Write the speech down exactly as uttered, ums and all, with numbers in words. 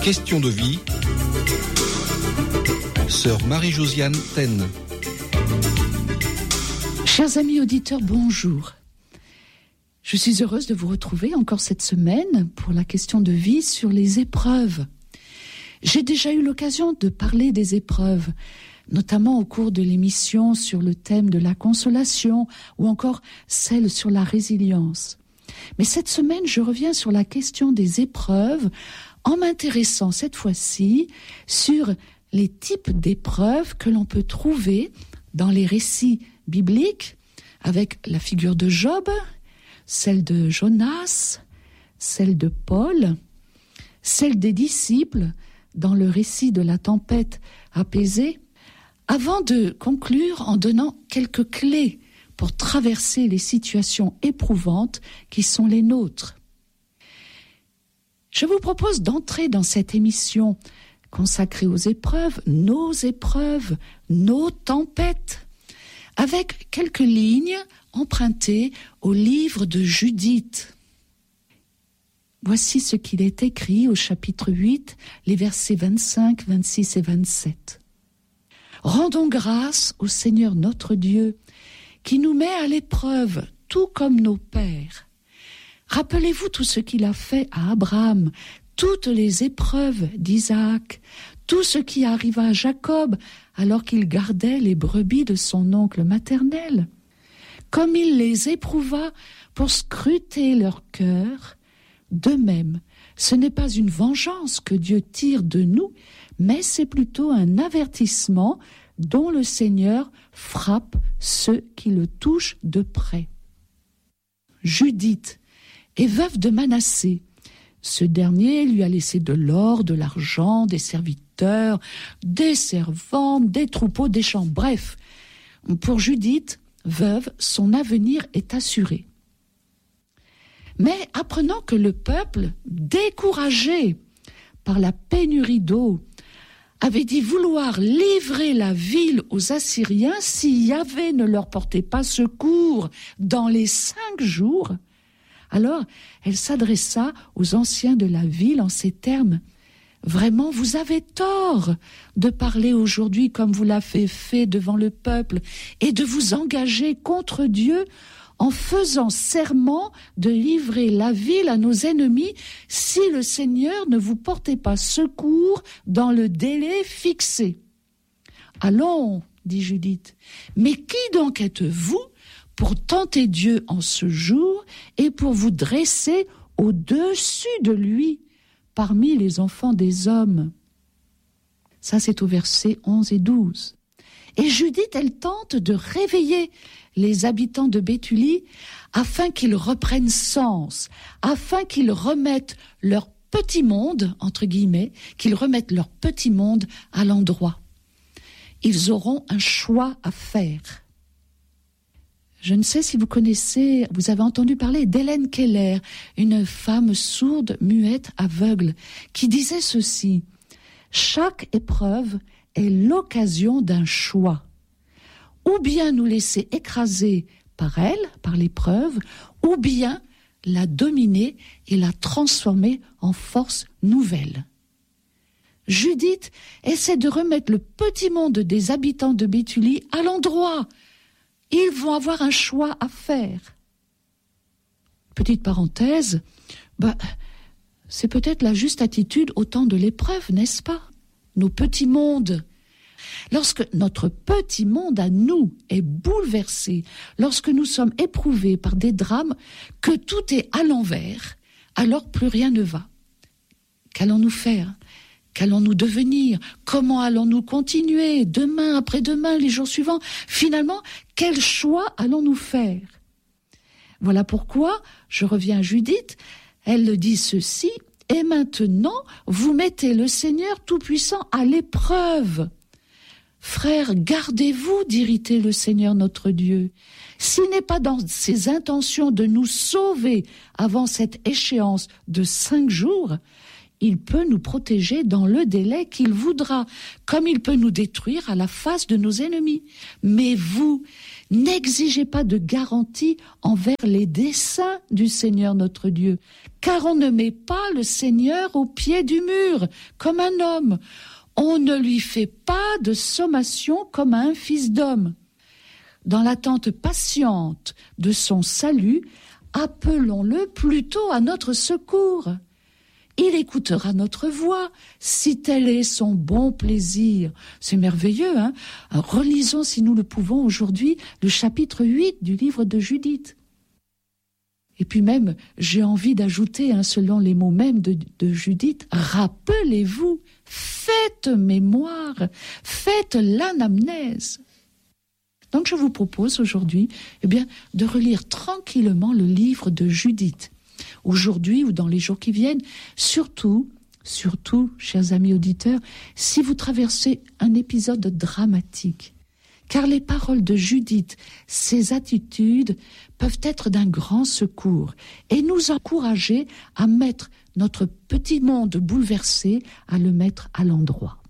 Question de vie. Sœur Marie-Josiane Tenne. Chers amis auditeurs, bonjour. Je suis heureuse de vous retrouver encore cette semaine pour la question de vie sur les épreuves. J'ai déjà eu l'occasion de parler des épreuves, notamment au cours de l'émission sur le thème de la consolation ou encore celle sur la résilience. Mais cette semaine, je reviens sur la question des épreuves en m'intéressant cette fois-ci sur les types d'épreuves que l'on peut trouver dans les récits bibliques avec la figure de Job, celle de Jonas, celle de Paul, celle des disciples dans le récit de la tempête apaisée, avant de conclure en donnant quelques clés pour traverser les situations éprouvantes qui sont les nôtres. Je vous propose d'entrer dans cette émission consacrée aux épreuves, nos épreuves, nos tempêtes, avec quelques lignes empruntées au livre de Judith. Voici ce qu'il est écrit au chapitre huit, les versets vingt-cinq, vingt-six et vingt-sept. « Rendons grâce au Seigneur notre Dieu, qui nous met à l'épreuve, tout comme nos pères. Rappelez-vous tout ce qu'il a fait à Abraham, toutes les épreuves d'Isaac, tout ce qui arriva à Jacob alors qu'il gardait les brebis de son oncle maternel. Comme il les éprouva pour scruter leur cœur, de même, ce n'est pas une vengeance que Dieu tire de nous, mais c'est plutôt un avertissement dont le Seigneur frappe ceux qui le touchent de près. Judith est veuve de Manassé. Ce dernier lui a laissé de l'or, de l'argent, des serviteurs, des servantes, des troupeaux, des champs. Bref, pour Judith, veuve, son avenir est assuré. Mais apprenant que le peuple, découragé par la pénurie d'eau, avait dit vouloir livrer la ville aux Assyriens si Yahvé ne leur portait pas secours dans les cinq jours, alors elle s'adressa aux anciens de la ville en ces termes. « Vraiment, vous avez tort de parler aujourd'hui comme vous l'avez fait devant le peuple et de vous engager contre Dieu en faisant serment de livrer la ville à nos ennemis si le Seigneur ne vous portait pas secours dans le délai fixé. » « Allons, dit Judith, mais qui donc êtes-vous pour tenter Dieu en ce jour et pour vous dresser au-dessus de lui parmi les enfants des hommes ?» Ça, c'est au verset onze et douze. Et Judith, elle tente de réveiller les habitants de Béthulie afin qu'ils reprennent sens, afin qu'ils remettent leur petit monde, entre guillemets, qu'ils remettent leur petit monde à l'endroit. Ils auront un choix à faire. Je ne sais si vous connaissez, vous avez entendu parler d'Hélène Keller, une femme sourde, muette, aveugle, qui disait ceci: « Chaque épreuve est l'occasion d'un choix. Ou bien nous laisser écraser par elle, par l'épreuve, ou bien la dominer et la transformer en force nouvelle. » Judith essaie de remettre le petit monde des habitants de Béthulie à l'endroit. Ils vont avoir un choix à faire. Petite parenthèse, bah, c'est peut-être la juste attitude au temps de l'épreuve, n'est-ce pas? Nos petits mondes. Lorsque notre petit monde à nous est bouleversé, lorsque nous sommes éprouvés par des drames, que tout est à l'envers, alors plus rien ne va. Qu'allons-nous faire ? Qu'allons-nous devenir ? Comment allons-nous continuer ? Demain, après-demain, les jours suivants ? Finalement, quel choix allons-nous faire ? Voilà pourquoi, je reviens à Judith, elle dit ceci: « Et maintenant, vous mettez le Seigneur Tout-Puissant à l'épreuve. Frères, gardez-vous d'irriter le Seigneur notre Dieu. S'il n'est pas dans ses intentions de nous sauver avant cette échéance de cinq jours, il peut nous protéger dans le délai qu'il voudra, comme il peut nous détruire à la face de nos ennemis. Mais vous, n'exigez pas de garantie envers les desseins du Seigneur notre Dieu, car on ne met pas le Seigneur au pied du mur, comme un homme. On ne lui fait pas de sommation comme à un fils d'homme. Dans l'attente patiente de son salut, appelons-le plutôt à notre secours. Il écoutera notre voix, si tel est son bon plaisir. C'est merveilleux, hein ? Relisons, si nous le pouvons, aujourd'hui, le chapitre huit du livre de Judith. Et puis même, j'ai envie d'ajouter, hein, selon les mots mêmes de, de Judith, rappelez-vous, faites mémoire, faites l'anamnèse. Donc je vous propose aujourd'hui, eh bien, de relire tranquillement le livre de Judith. Aujourd'hui ou dans les jours qui viennent, surtout, surtout, chers amis auditeurs, si vous traversez un épisode dramatique. Car les paroles de Judith, ses attitudes peuvent être d'un grand secours et nous encourager à mettre notre petit monde bouleversé, à le mettre à l'endroit.